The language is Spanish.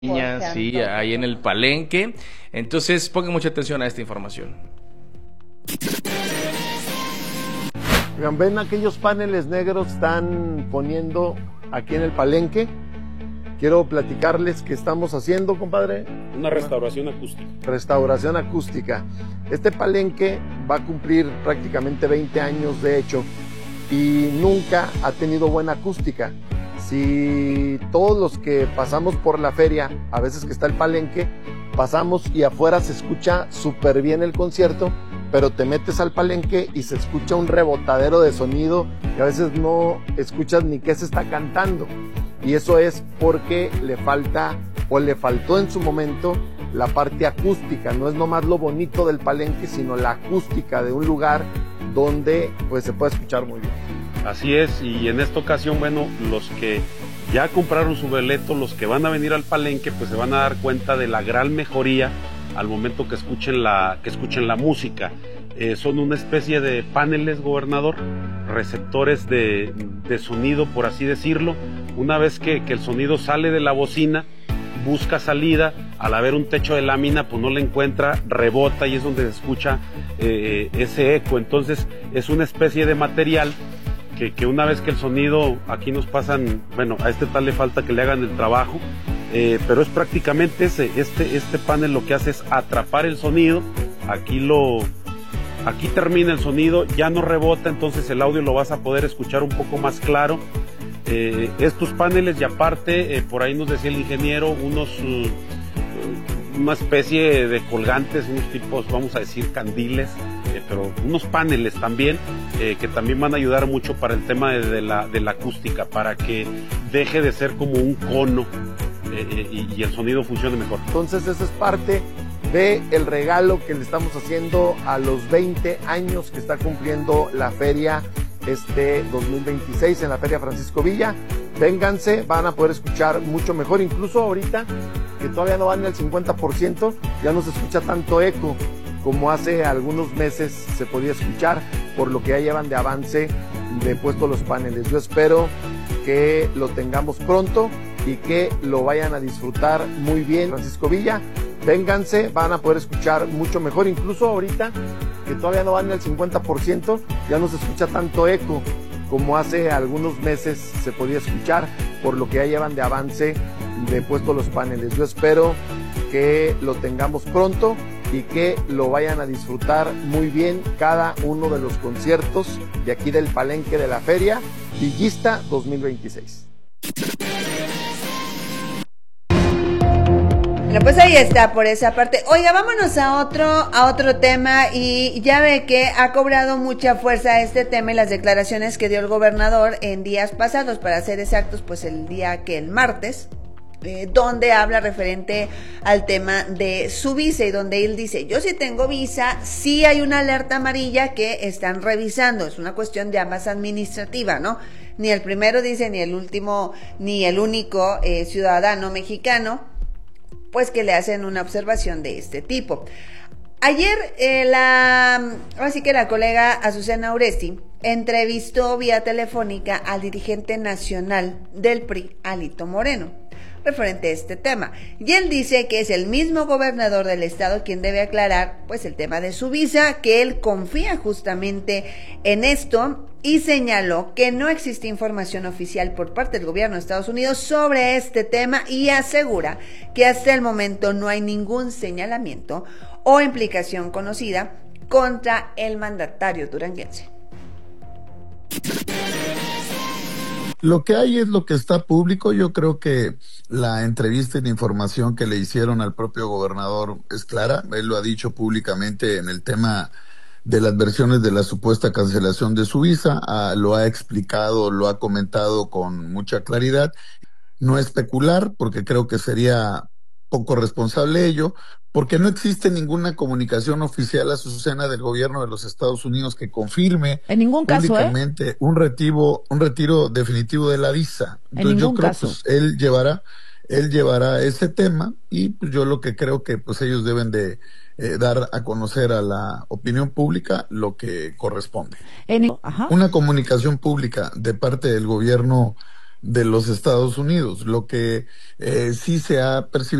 Sí, ahí en el Palenque. Entonces, pongan mucha atención a esta información. ¿Ven aquellos paneles negros que están poniendo aquí en el Palenque? Quiero platicarles que estamos haciendo, compadre. Una restauración acústica. Restauración acústica. Este Palenque va a cumplir prácticamente 20 años de hecho y nunca ha tenido buena acústica. Si todos los que pasamos por la feria, a veces que está el Palenque, pasamos y afuera se escucha súper bien el concierto, pero te metes al Palenque y se escucha un rebotadero de sonido que a veces no escuchas ni qué se está cantando. Y eso es porque le falta o le faltó en su momento la parte acústica. No es nomás lo bonito del Palenque, sino la acústica de un lugar donde pues se puede escuchar muy bien. Así es, y en esta ocasión, bueno, los que ya compraron su boleto, los que van a venir al Palenque, pues se van a dar cuenta de la gran mejoría al momento que escuchen la música. Son una especie de paneles, gobernador, receptores de sonido, por así decirlo. Una vez que el sonido sale de la bocina, busca salida, al haber un techo de lámina, pues no la encuentra, rebota y es donde se escucha ese eco. Entonces es una especie de material que una vez que el sonido, aquí nos pasan, bueno, a este tal le falta que le hagan el trabajo, pero es prácticamente este panel lo que hace es atrapar el sonido, aquí termina el sonido, ya no rebota, entonces el audio lo vas a poder escuchar un poco más claro. Estos paneles, y aparte, por ahí nos decía el ingeniero, una especie de colgantes, unos tipos, vamos a decir, candiles, pero unos paneles también, que también van a ayudar mucho para el tema de la acústica, para que deje de ser como un cono y el sonido funcione mejor. Entonces esa es parte del regalo que le estamos haciendo a los 20 años que está cumpliendo la feria 2026 en la Feria Francisco Villa. Vénganse, van a poder escuchar mucho mejor, incluso ahorita que todavía no van al 50%, ya no se escucha tanto eco como hace algunos meses se podía escuchar, por lo que ya llevan de avance de puesto los paneles. Yo espero que lo tengamos pronto y que lo vayan a disfrutar muy bien. Francisco Villa, vénganse, van a poder escuchar mucho mejor, incluso ahorita que todavía no van al 50%, ya no se escucha tanto eco como hace algunos meses se podía escuchar, por lo que ya llevan de avance de puesto los paneles. Yo espero que lo tengamos pronto y que lo vayan a disfrutar muy bien cada uno de los conciertos de aquí del Palenque de la Feria Villista 2026. Bueno, pues ahí está por esa parte. Oiga, vámonos a otro tema, y ya ve que ha cobrado mucha fuerza este tema y las declaraciones que dio el gobernador en días pasados, para ser exactos, pues el martes, donde habla referente al tema de su visa, y donde él dice: yo sí tengo visa, sí hay una alerta amarilla que están revisando, es una cuestión ya más administrativa, ¿no? Ni el primero dice, ni el último, ni el único ciudadano mexicano pues que le hacen una observación de este tipo. Ayer así que la colega Azucena Uresti entrevistó vía telefónica al dirigente nacional del PRI, Alito Moreno, referente a este tema. Y él dice que es el mismo gobernador del estado quien debe aclarar pues el tema de su visa, que él confía justamente en esto, y señaló que no existe información oficial por parte del gobierno de Estados Unidos sobre este tema, y asegura que hasta el momento no hay ningún señalamiento o implicación conocida contra el mandatario duranguense. Lo que hay es lo que está público. Yo creo que la entrevista y la información que le hicieron al propio gobernador es clara. Él lo ha dicho públicamente en el tema de las versiones de la supuesta cancelación de su visa, lo ha explicado, lo ha comentado con mucha claridad. No especular, porque creo que sería poco responsable ello, porque no existe ninguna comunicación oficial, Azucena, del gobierno de los Estados Unidos que confirme en ningún caso, públicamente un retiro definitivo de la visa. Entonces yo creo que pues, él llevará ese tema, y pues, yo lo que creo que pues ellos deben de dar a conocer a la opinión pública lo que corresponde. Una comunicación pública de parte del gobierno de los Estados Unidos. Lo que sí se ha percibido